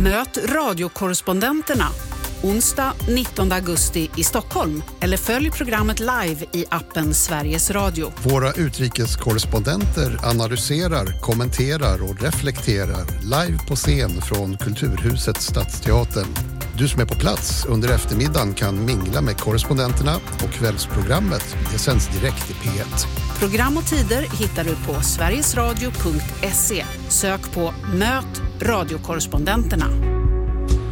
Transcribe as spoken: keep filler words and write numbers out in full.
Möt radiokorrespondenterna onsdag nittonde augusti i Stockholm eller följ programmet live i appen Sveriges Radio. Våra utrikeskorrespondenter analyserar, kommenterar och reflekterar live på scen från Kulturhuset Stadsteatern. Du som är på plats under eftermiddagen kan mingla med korrespondenterna och kvällsprogrammet det sänds direkt i P ett. Program och tider hittar du på sverigesradio punkt se. Sök på Möt radiokorrespondenterna.